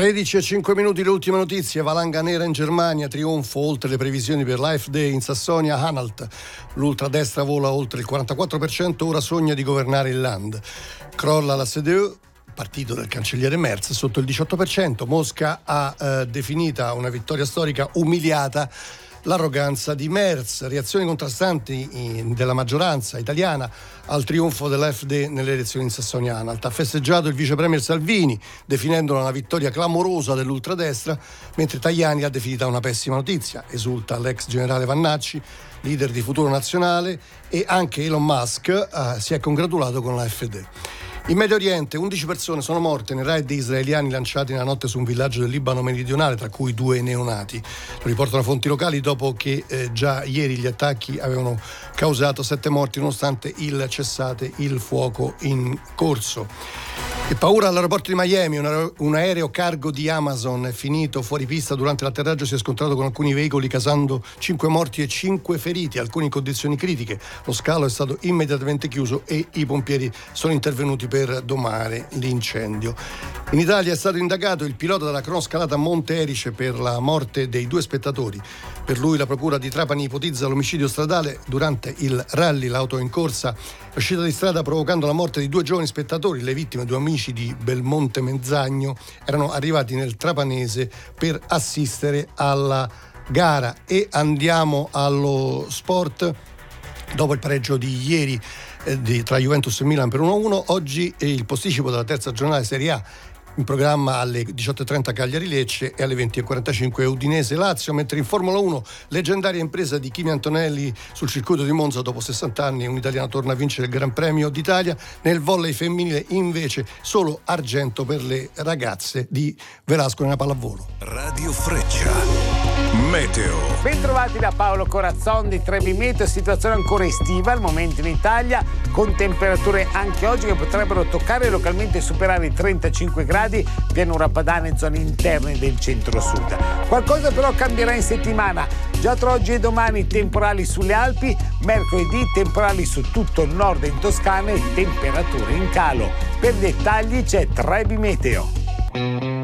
13:05, le ultime notizie. Valanga nera in Germania, trionfo oltre le previsioni per l'AfD in Sassonia-Anhalt. L'ultradestra vola oltre il 44%, ora sogna di governare il Land. Crolla la CDU, partito del cancelliere Merz, sotto il 18%. Mosca ha definita una vittoria storica umiliata l'arroganza di Merz. Reazioni contrastanti della maggioranza italiana al trionfo dell'AfD nelle elezioni in Sassonia-Anhalt. Ha festeggiato il vice premier Salvini, definendola una vittoria clamorosa dell'ultradestra, mentre Tajani l'ha definita una pessima notizia. Esulta l'ex generale Vannacci, leader di Futuro Nazionale, e anche Elon Musk si è congratulato con l'AfD. In Medio Oriente 11 persone sono morte nei raid israeliani lanciati nella notte su un villaggio del Libano meridionale, tra cui 2 neonati. Lo riportano fonti locali dopo che già ieri gli attacchi avevano causato 7 morti nonostante il cessate il fuoco in corso. E paura all'aeroporto di Miami, un aereo cargo di Amazon è finito fuori pista durante l'atterraggio, si è scontrato con alcuni veicoli causando 5 morti e 5 feriti, alcuni in condizioni critiche. Lo scalo è stato immediatamente chiuso e i pompieri sono intervenuti per domare l'incendio. In Italia è stato indagato il pilota della cronoscalata Monte Erice per la morte dei 2 spettatori. Per lui la procura di Trapani ipotizza l'omicidio stradale durante il rally. L'auto in corsa è uscita di strada provocando la morte di 2 giovani spettatori. Le vittime, 2 amici di Belmonte Mezzagno, erano arrivati nel trapanese per assistere alla gara. E andiamo allo sport. Dopo il pareggio di ieri tra Juventus e Milan per 1-1, oggi è il posticipo della terza giornata Serie A. In programma alle 18:30 Cagliari-Lecce e alle 20:45 Udinese-Lazio, mentre in Formula 1 leggendaria impresa di Kimi Antonelli sul circuito di Monza. Dopo 60 anni un italiano torna a vincere il Gran Premio d'Italia. Nel volley femminile invece solo argento per le ragazze di Velasco nella pallavolo. Radio Freccia Meteo. Bentrovati da Paolo Corazzon di Trebi Meteo. Situazione ancora estiva al momento in Italia, con temperature anche oggi che potrebbero toccare e localmente superare i 35 gradi, pianura padana e zone interne del centro-sud. Qualcosa però cambierà in settimana. Già tra oggi e domani temporali sulle Alpi, mercoledì temporali su tutto il nord in Toscana e temperature in calo. Per dettagli c'è Trebi Meteo.